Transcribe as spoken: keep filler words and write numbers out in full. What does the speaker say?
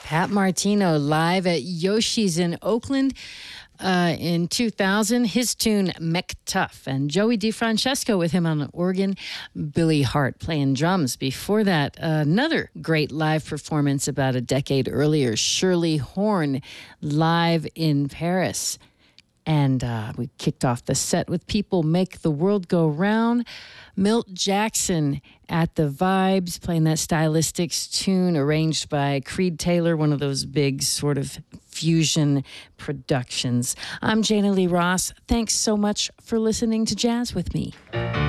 Pat Martino live at Yoshi's in Oakland uh, in two thousand. His tune, McTuff. And Joey DeFrancesco with him on the organ. Billy Hart playing drums. Before that, another great live performance about a decade earlier. Shirley Horn live in Paris. And uh, we kicked off the set with People Make the World Go Round. Milt Jackson at the Vibes, playing that Stylistics tune arranged by Creed Taylor, one of those big sort of fusion productions. I'm Jana Lee Ross. Thanks so much for listening to Jazz with me.